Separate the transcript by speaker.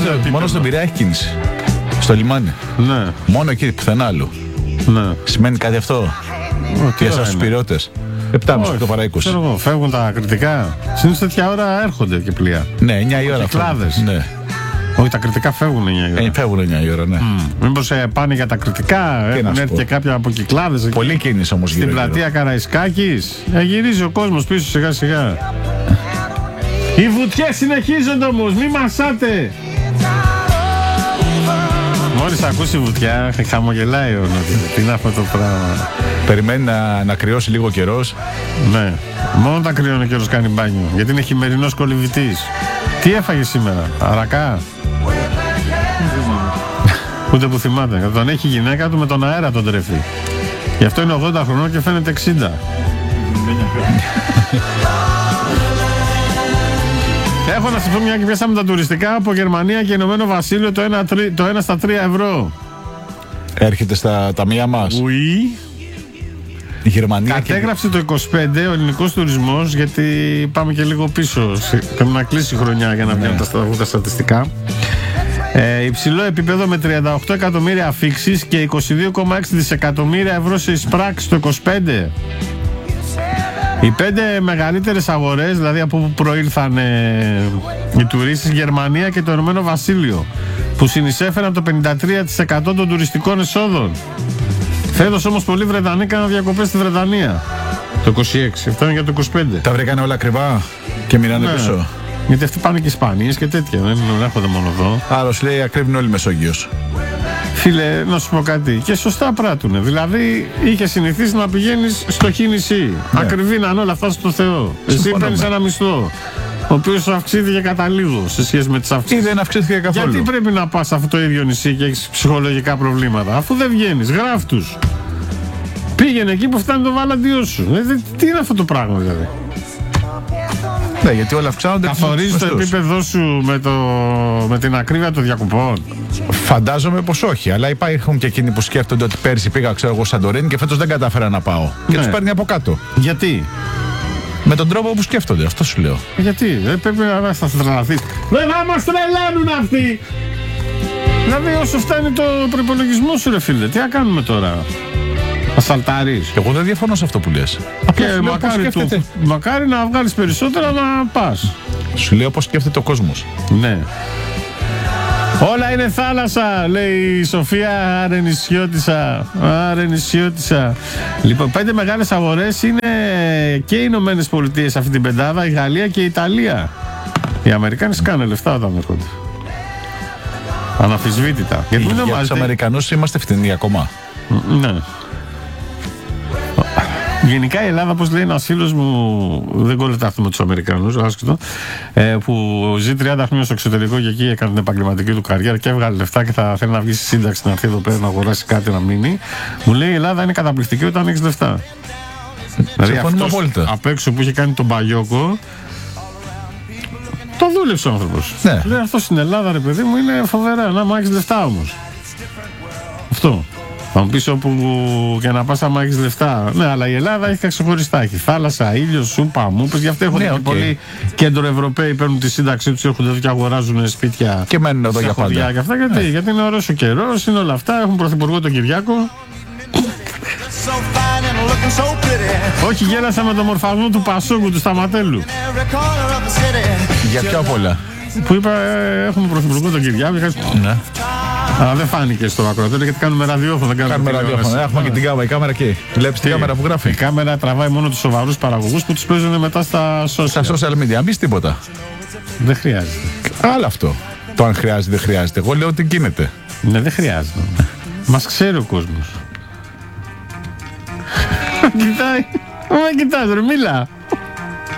Speaker 1: Μόνο στον Πειραιά έχει κίνηση. Στο λιμάνι.
Speaker 2: Ναι.
Speaker 1: Μόνο εκεί, πουθενά άλλο.
Speaker 2: Ναι.
Speaker 1: Σημαίνει κάτι αυτό για εσάς τους πυρεώτες? 7.30 το παρά 20.
Speaker 2: Ξέρω εγώ, φεύγουν τα κριτικά. Συνήθως τέτοια ώρα έρχονται και πλοία.
Speaker 1: Ναι, 9 η ώρα.
Speaker 2: Κυκλάδες.
Speaker 1: Ναι.
Speaker 2: Όχι, τα κριτικά φεύγουν 9 η ώρα.
Speaker 1: Φεύγουν 9 η ώρα, ναι.
Speaker 2: Μήπως πάνε για τα κριτικά, έχουν έρθει και κάποια από Κυκλάδες.
Speaker 1: Πολύ κίνηση όμως
Speaker 2: στην πλατεία Καραϊσκάκης. Γυρίζει ο κόσμος πίσω σιγά σιγά. Οι βουτιές συνεχίζονται όμως, μη μασάτε. Μόλις ακούσει βουτιά, χαμογελάει ο Νότης. Τι είναι αυτό το πράγμα?
Speaker 1: Περιμένει να κρυώσει λίγο καιρός.
Speaker 2: Ναι, μόνο όταν κρυώνει ο καιρός κάνει μπάνιο. Γιατί είναι χειμερινός κολυβητής. Τι έφαγε σήμερα, αρακά? Ούτε που θυμάται. Τον έχει η γυναίκα του με τον αέρα τον τρέφει. Γι' αυτό είναι 80 χρονών και φαίνεται 60. Έχω να σας πω μια και πιάσαμε τα τουριστικά από Γερμανία και Ηνωμένο Βασίλειο το 1 στα 3 ευρώ. Έρχεται στα ταμεία μας. Oui. Η Γερμανία κατέγραψε το 25 ο ελληνικός τουρισμός, γιατί πάμε και λίγο πίσω. Πρέπει να κλείσει η χρονιά για να βγαίνουν τα στατιστικά. Υψηλό επίπεδο με 38 εκατομμύρια αφίξεις και 22,6 δισεκατομμύρια ευρώ σε εισπράξεις το 25. Οι 5 μεγαλύτερες αγορές, δηλαδή από που προήλθαν οι τουρίστες, Γερμανία και το Ηνωμένο Βασίλειο, που συνεισέφεραν το 53% των τουριστικών εσόδων. Φέτος όμως πολλοί Βρετανοί κάναν διακοπές στη Βρετανία το 26, αυτό είναι για το 25.
Speaker 1: Τα βρήκανε όλα ακριβά και μείνανε πίσω.
Speaker 2: Γιατί αυτοί πάνε και Ισπανίες και τέτοια, δεν έρχονται μόνο εδώ.
Speaker 1: Άλλος λέει ακρίβει όλη η Μεσόγειος.
Speaker 2: Φίλε, να σου πω κάτι, και σωστά πράττουνε. Δηλαδή, είχε συνηθίσει να πηγαίνεις στο χ-νησί. Ναι. Ακριβήναν όλα αυτά στο Θεό. Εσύ παίρνεις ένα μισθό, ο οποίος αυξήθηκε κατά λίγο σε σχέση με τις αυξήσεις.
Speaker 1: Ή δεν αυξήθηκε καθόλου.
Speaker 2: Γιατί πρέπει να πας σε αυτό το ίδιο νησί και έχεις ψυχολογικά προβλήματα, αφού δεν βγαίνεις, γράφ' τους. Πήγαινε εκεί που φτάνει το βαλαντιό σου. Τι είναι αυτό το πράγμα δηλαδή?
Speaker 1: Ναι, γιατί όλα αυξάνονται.
Speaker 2: Καθορίζει το επίπεδό σου με την ακρίβεια των διακοπών?
Speaker 1: Φαντάζομαι πως όχι, αλλά υπάρχουν και εκείνοι που σκέφτονται ότι πέρσι πήγα, ξέρω εγώ, Σαντορίνη και φέτος δεν κατάφερα να πάω. Και τους παίρνει από κάτω.
Speaker 2: Γιατί?
Speaker 1: Με τον τρόπο που σκέφτονται, αυτό σου λέω.
Speaker 2: Γιατί? Δεν πρέπει να σας τρελαθείς. Δεν θα μας τρελάνουν αυτοί! Δηλαδή, όσο φτάνει το προϋπολογισμό σου, ρε φίλε, τι να κάνουμε τώρα? Ασαλτάρεις.
Speaker 1: Εγώ δεν διαφωνώ σε αυτό που λες.
Speaker 2: Και μακάρι να βγάλεις περισσότερα να πας.
Speaker 1: Σου λέω πως σκέφτεται ο κόσμος.
Speaker 2: Ναι. Όλα είναι θάλασσα, λέει η Σοφία Αρενισιώτισσα. Λοιπόν, 5 μεγάλες αγορές είναι και οι Ηνωμένες Πολιτείες σε αυτή την πεντάδα, η Γαλλία και η Ιταλία. Οι Αμερικάνοι σκάνε λεφτά όταν έρχονται. Αναφυσβήτητα.
Speaker 1: Γιατί για τους Αμερικανούς είμαστε φτηνοί ακόμα.
Speaker 2: Ναι. Γενικά η Ελλάδα, όπως λέει ένας φίλος μου, δεν κολλητάχτουμε τους Αμερικανούς, άσχετο, που ζει 30 χρόνια στο εξωτερικό και εκεί έκανε την επαγγελματική του καριέρα και έβγαλε λεφτά και θα θέλει να βγει στη σύνταξη, να έρθει εδώ πέρα να αγοράσει κάτι να μείνει. Μου λέει η Ελλάδα είναι καταπληκτική όταν έχεις λεφτά. Δηλαδή αυτός απ' έξω που είχε κάνει τον Παγιόκο, το δούλεψε ο άνθρωπος.
Speaker 1: Ναι.
Speaker 2: Λέει αυτό στην Ελλάδα, ρε παιδί μου, είναι φοβερά, να έχεις λεφτά όμως. Αυτό. Θα μου πεις όπου και να πας άμα έχεις λεφτά. Ναι, αλλά η Ελλάδα έχει ξεχωριστά. Έχει θάλασσα, ήλιο, σούπα, μου πες. Γι' αυτό έχουν και πολλοί κέντρο-Ευρωπαίοι παίρνουν τη σύνταξή τους, έρχονται εδώ και αγοράζουν σπίτια.
Speaker 1: Και μένουν εδώ για πάντα.
Speaker 2: Και αυτά, γιατί είναι ωραίος ο καιρός, είναι όλα αυτά. Έχουν πρωθυπουργό τον Κυριάκο. Όχι, γέλασα με τον μορφασμό του Πασόκου, του Σταματέλου.
Speaker 1: Για ποια απ' όλα?
Speaker 2: Που είπα, έχουμε πρωθυπουργό τον Κυριάκο.
Speaker 1: Ναι.
Speaker 2: Αλλά δεν φάνηκε στο ακροατήριο γιατί κάνουμε ραδιόφωνο. Δεν
Speaker 1: κάνουμε ραδιόφωνο. Έχουμε και την κάμερα. Η κάμερα εκεί. Βλέπεις την κάμερα που γράφει.
Speaker 2: Η κάμερα τραβάει μόνο τους σοβαρούς παραγωγούς που τους παίζουν μετά στα social
Speaker 1: media. Μην τίποτα.
Speaker 2: Δεν χρειάζεται.
Speaker 1: Άλλο αυτό. Το αν χρειάζεται, δεν χρειάζεται. Εγώ λέω ότι γίνεται.
Speaker 2: Ναι, δεν χρειάζεται. Μας ξέρει ο κόσμος. Κοιτάει. Μα κοιτάς, ρε, μίλα.